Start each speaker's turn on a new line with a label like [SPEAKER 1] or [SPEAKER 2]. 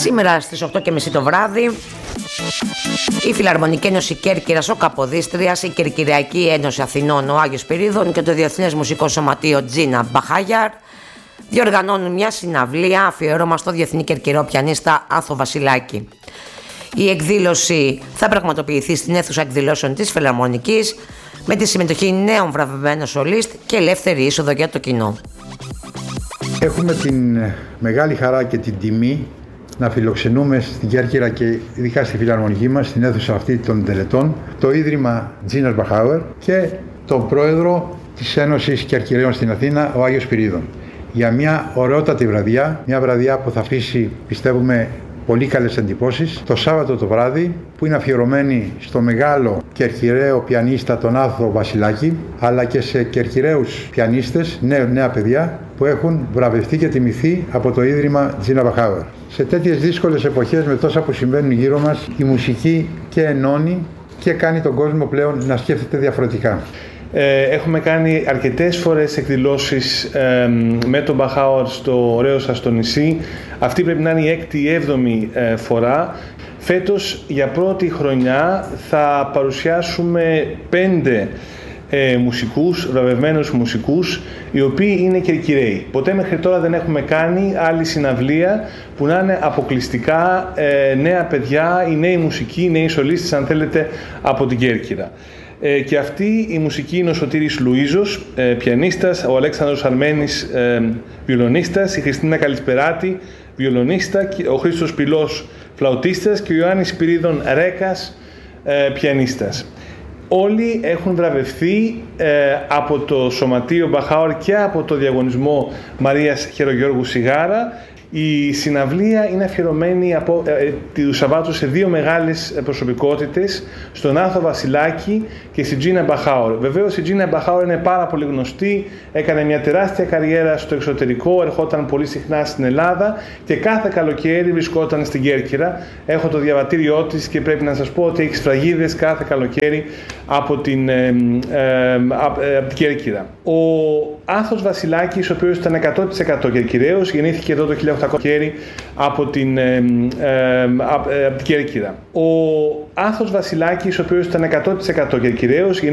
[SPEAKER 1] Σήμερα στις 8.30 το βράδυ η Φιλαρμονική Ένωση Κέρκυρας, ο Καποδίστριας, η Κερκυριακή Ένωση Αθηνών, ο Άγιος Πυρίδων και το Διεθνές Μουσικό Σωματείο Τζίνα Μπαχάγιαρ διοργανώνουν μια συναυλία αφιέρωμα στο διεθνή κερκυραίο πιανίστα Άθο Βασιλάκη. Η εκδήλωση θα πραγματοποιηθεί στην αίθουσα εκδηλώσεων της Φιλαρμονικής με τη συμμετοχή νέων βραβευμένων σολίστ και ελεύθερη είσοδο για το κοινό.
[SPEAKER 2] Έχουμε την μεγάλη χαρά και την τιμή να φιλοξενούμε στην Κέρκυρα και ειδικά στη Φιλαρμονική μας, στην αίθουσα αυτή των τελετών, το Ίδρυμα Τζίνας Μπαχάουερ και τον πρόεδρο της Ένωσης Κερκυραίων στην Αθήνα, ο Άγιος Πυρίδων. Για μια ωραιότατη βραδιά, μια βραδιά που θα αφήσει, πιστεύουμε, πολύ καλές εντυπώσεις, το Σάββατο το βράδυ, που είναι αφιερωμένη στο μεγάλο κερκυραίο πιανίστα τον Άθο Βασιλάκη, αλλά και σε κερκυραίους πιανίστες, νέα παιδιά, που έχουν βραβευτεί και τιμηθεί από το Ίδρυμα Τζίνα Μπαχάουερ. Σε τέτοιες δύσκολες εποχές, με τόσα που συμβαίνουν γύρω μας, η μουσική και ενώνει και κάνει τον κόσμο πλέον να σκέφτεται διαφορετικά.
[SPEAKER 3] Έχουμε κάνει αρκετές φορές εκδηλώσεις με τον Μπαχάουερ στο ωραίο σας το νησί. Αυτή πρέπει να είναι η 6η ή 7η φορά. Φέτος για πρώτη χρονιά θα παρουσιάσουμε 5 μουσικούς, βραβευμένους μουσικούς, οι οποίοι είναι κερκυραίοι. Ποτέ μέχρι τώρα δεν έχουμε κάνει άλλη συναυλία που να είναι αποκλειστικά νέα παιδιά, οι νέοι μουσικοί, οι νέοι σολίστες, αν θέλετε, από την Κέρκυρα. Και αυτή η μουσική είναι ο Σωτήρης Λουίζος, πιανίστας, ο Αλέξανδρος Αρμένης, βιολονίστας, η Χριστίνα Καλησπεράτη, βιολονίστα, ο Χρήστος Πυλός, φλαουτίστας και ο Ιωάννης Πυρίδων Ρέκας, πιανίστας. Όλοι έχουν βραβευθεί από το Σωματείο Μπαχάουερ και από το διαγωνισμό Μαρίας Χερογιώργου Σιγάρα. Η συναυλία είναι αφιερωμένη του Σαββάτου σε 2 μεγάλες προσωπικότητες, στον Άθο Βασιλάκη και στην Τζίνα Μπαχάουερ. Βεβαίως η Τζίνα Μπαχάουερ είναι πάρα πολύ γνωστή, έκανε μια τεράστια καριέρα στο εξωτερικό, ερχόταν πολύ συχνά στην Ελλάδα και κάθε καλοκαίρι βρισκόταν στην Κέρκυρα. Έχω το διαβατήριό της και πρέπει να σας πω ότι έχει σφραγίδες κάθε καλοκαίρι από την Κέρκυρα. Ο Άθος Βασιλάκης, ο οποίος ήταν 100% κερκυραίος, γεννήθηκε εδώ το 1800 από την Κέρκυρα. Ο Άθος Βασιλάκης, ο οποίος ήταν 100% κερκυραίος,